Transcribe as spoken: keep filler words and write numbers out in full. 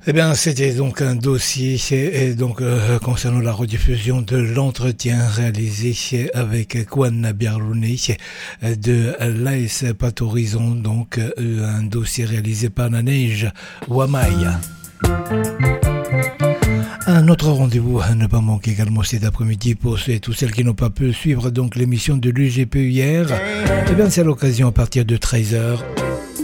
Eh bien, c'était donc un dossier et donc euh, concernant la rediffusion de l'entretien réalisé avec Kwan Biarloune de l'A S Pat Horizon, donc euh, un dossier réalisé par Nanej Wamaya. Un autre rendez-vous à ne pas manquer également cet après-midi pour ceux et tous celles qui n'ont pas pu suivre donc l'émission de l'U G P hier. Eh bien, c'est à l'occasion à partir de treize heures.